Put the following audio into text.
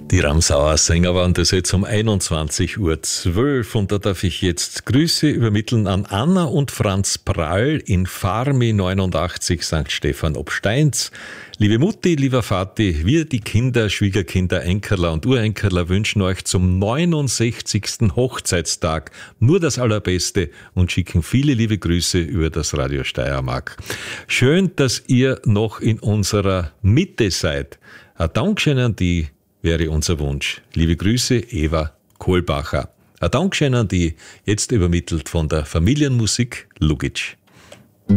Die Ramsauer Sänger waren das jetzt um 21.12 Uhr und da darf ich jetzt Grüße übermitteln an Anna und Franz Prall in Farmi 89 St. Stephan ob Steins. Liebe Mutti, lieber Vati, wir die Kinder, Schwiegerkinder, Enkerler und Urenkerler wünschen euch zum 69. Hochzeitstag nur das Allerbeste und schicken viele liebe Grüße über das Radio Steiermark. Schön, dass ihr noch in unserer Mitte seid. Ein Dankeschön an die wäre unser Wunsch. Liebe Grüße, Eva Kohlbacher. Ein Dankeschön an die, jetzt übermittelt von der Familienmusik Lugic.